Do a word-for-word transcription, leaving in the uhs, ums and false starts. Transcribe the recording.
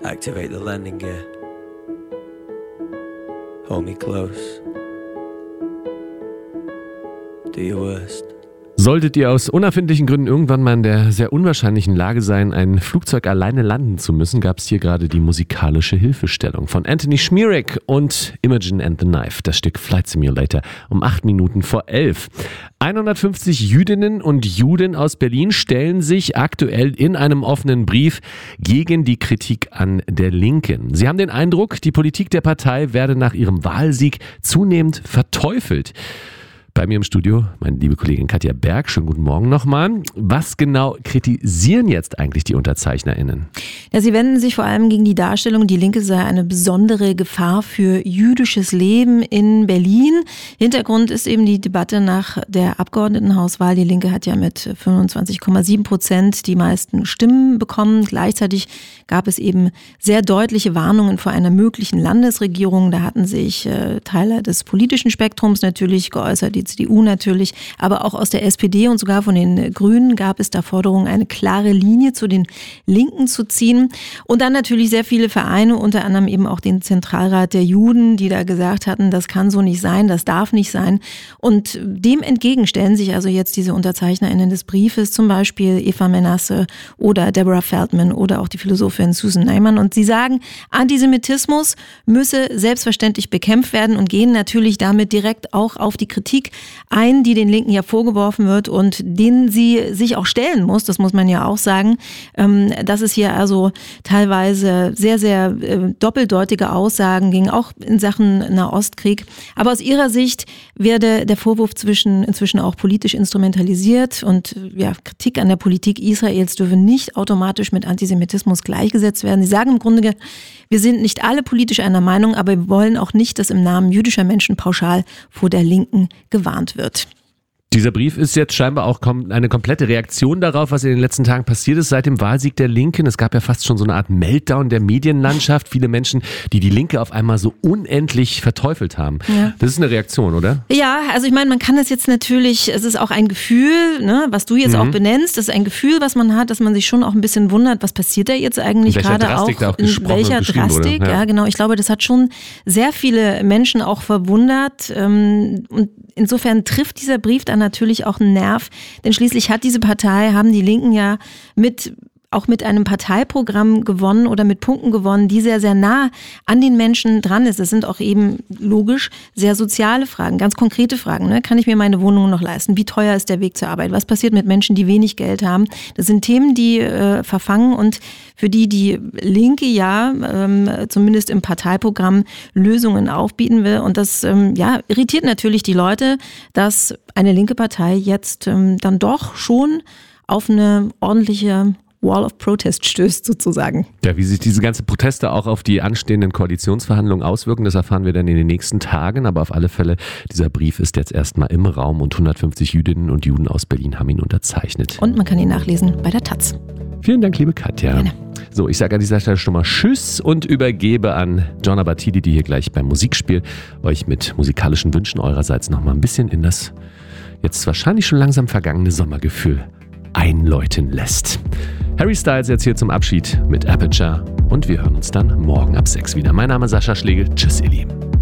Activate the landing gear. Hold me close. Do your worst. Solltet ihr aus unerfindlichen Gründen irgendwann mal in der sehr unwahrscheinlichen Lage sein, ein Flugzeug alleine landen zu müssen, gab es hier gerade die musikalische Hilfestellung von Anthony Schmierek und Imogen and the Knife, das Stück Flight Simulator um acht Minuten vor elf. hundertfünfzig Jüdinnen und Juden aus Berlin stellen sich aktuell in einem offenen Brief gegen die Kritik an der Linken. Sie haben den Eindruck, die Politik der Partei werde nach ihrem Wahlsieg zunehmend verteufelt. Bei mir im Studio meine liebe Kollegin Katja Berg. Schönen guten Morgen nochmal. Was genau kritisieren jetzt eigentlich die UnterzeichnerInnen? Ja, sie wenden sich vor allem gegen die Darstellung, die Linke sei eine besondere Gefahr für jüdisches Leben in Berlin. Hintergrund ist eben die Debatte nach der Abgeordnetenhauswahl. Die Linke hat ja mit fünfundzwanzig Komma sieben Prozent die meisten Stimmen bekommen. Gleichzeitig gab es eben sehr deutliche Warnungen vor einer möglichen Landesregierung. Da hatten sich äh, Teile des politischen Spektrums natürlich geäußert, die C D U natürlich, aber auch aus der S P D und sogar von den Grünen gab es da Forderungen, eine klare Linie zu den Linken zu ziehen. Und dann natürlich sehr viele Vereine, unter anderem eben auch den Zentralrat der Juden, die da gesagt hatten, das kann so nicht sein, das darf nicht sein. Und dem entgegen stellen sich also jetzt diese UnterzeichnerInnen des Briefes, zum Beispiel Eva Menasse oder Deborah Feldman oder auch die Philosophin Susan Neiman. Und sie sagen, Antisemitismus müsse selbstverständlich bekämpft werden und gehen natürlich damit direkt auch auf die Kritik ein, die den Linken ja vorgeworfen wird und denen sie sich auch stellen muss, das muss man ja auch sagen, dass es hier also teilweise sehr, sehr doppeldeutige Aussagen ging, auch in Sachen Nahostkrieg. Aber aus ihrer Sicht werde der Vorwurf zwischen, inzwischen auch politisch instrumentalisiert und ja, Kritik an der Politik Israels dürfe nicht automatisch mit Antisemitismus gleichgesetzt werden. Sie sagen im Grunde, wir sind nicht alle politisch einer Meinung, aber wir wollen auch nicht, dass im Namen jüdischer Menschen pauschal vor der Linken gewarnt wird. Dieser Brief ist jetzt scheinbar auch eine komplette Reaktion darauf, was in den letzten Tagen passiert ist seit dem Wahlsieg der Linken. Es gab ja fast schon so eine Art Meltdown der Medienlandschaft. Viele Menschen, die die Linke auf einmal so unendlich verteufelt haben. Ja. Das ist eine Reaktion, oder? Ja, also ich meine, man kann das jetzt natürlich, es ist auch ein Gefühl, ne, was du jetzt mhm. auch benennst, das ist ein Gefühl, was man hat, dass man sich schon auch ein bisschen wundert, was passiert da jetzt eigentlich gerade auch, auch in welcher Drastik. Ja. ja, genau. Ich glaube, das hat schon sehr viele Menschen auch verwundert. Und insofern trifft dieser Brief dann natürlich auch einen Nerv, denn schließlich hat diese Partei, haben die Linken ja mit auch mit einem Parteiprogramm gewonnen oder mit Punkten gewonnen, die sehr, sehr nah an den Menschen dran ist. Das sind auch eben logisch sehr soziale Fragen, ganz konkrete Fragen. Ne? Kann ich mir meine Wohnung noch leisten? Wie teuer ist der Weg zur Arbeit? Was passiert mit Menschen, die wenig Geld haben? Das sind Themen, die äh, verfangen und für die die Linke ja ähm, zumindest im Parteiprogramm Lösungen aufbieten will. Und das ähm, ja, irritiert natürlich die Leute, dass eine linke Partei jetzt ähm, dann doch schon auf eine ordentliche Wall of Protest stößt sozusagen. Ja, wie sich diese ganzen Proteste auch auf die anstehenden Koalitionsverhandlungen auswirken, das erfahren wir dann in den nächsten Tagen. Aber auf alle Fälle, dieser Brief ist jetzt erstmal im Raum und hundertfünfzig Jüdinnen und Juden aus Berlin haben ihn unterzeichnet. Und man kann ihn nachlesen bei der Taz. Vielen Dank, liebe Katja. Gerne. So, ich sage an dieser Stelle schon mal Tschüss und übergebe an Gianna Battili, die hier gleich beim Musikspiel euch mit musikalischen Wünschen eurerseits noch mal ein bisschen in das jetzt wahrscheinlich schon langsam vergangene Sommergefühl einläuten lässt. Harry Styles jetzt hier zum Abschied mit Aperture und wir hören uns dann morgen ab sechs wieder. Mein Name ist Sascha Schlegel. Tschüss, ihr Lieben.